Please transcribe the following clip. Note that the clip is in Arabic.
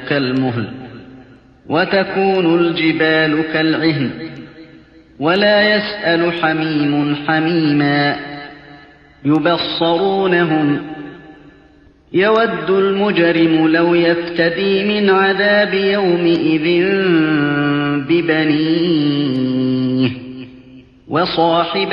كالمهل وتكون الجبال كالعهن ولا يسأل حميم حميما يبصرونهم يود المجرم لو يفتدي من عذاب يومئذ ببنيه وصاحبه